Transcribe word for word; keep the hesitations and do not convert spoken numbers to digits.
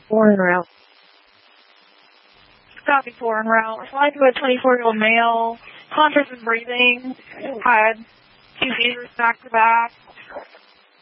Four en route. Copy, four en route. Flight to a twenty-four-year-old male. Contrast in breathing. Had two fevers back to back.